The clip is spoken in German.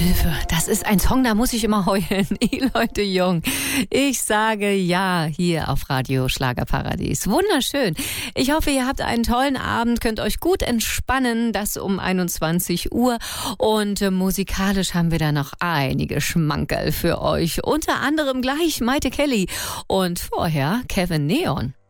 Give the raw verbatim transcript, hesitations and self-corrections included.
Hilfe, das ist ein Song, da muss ich immer heulen. Eloy de Jong. Ich sage ja hier auf Radio Schlagerparadies. Wunderschön. Ich hoffe, ihr habt einen tollen Abend, könnt euch gut entspannen. Das um einundzwanzig Uhr. Und äh, musikalisch haben wir da noch einige Schmankerl für euch. Unter anderem gleich Maite Kelly und vorher Kevin Neon.